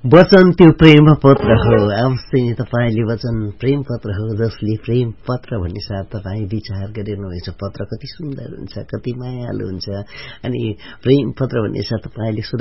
वचन त्यो प्रेम पत्र हो। अवश्य तपाईँले वचन प्रेम पत्र हो, जसले प्रेम पत्र भन्ने साथ तपाईँ विचार गरिरहनुहुन्छ। पत्र कति सुन्दर हुन्छ, कति मायालु हुन्छ। अनि प्रेम पत्र भन्ने साथ तपाईँले